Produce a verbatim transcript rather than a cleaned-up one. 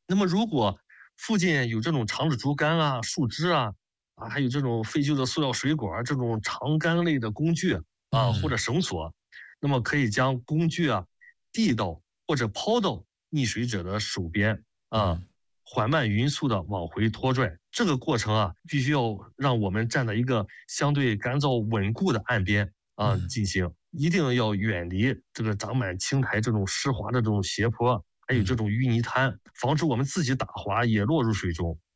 那么如果附近有这种长的竹竿啊、树枝啊，啊，还有这种废旧的塑料水管儿这种长竿类的工具啊，或者嗯。 绳索，那么可以将工具啊递到或者抛到溺水者的手边啊， 嗯。 缓慢匀速地往回拖拽。这个过程啊，必须要让我们站在一个相对干燥稳固的岸边啊嗯。 进行，一定要远离这个长满青苔这种湿滑的这种斜坡，还有这嗯。 种淤泥滩，防止我们自己打滑也落入水中。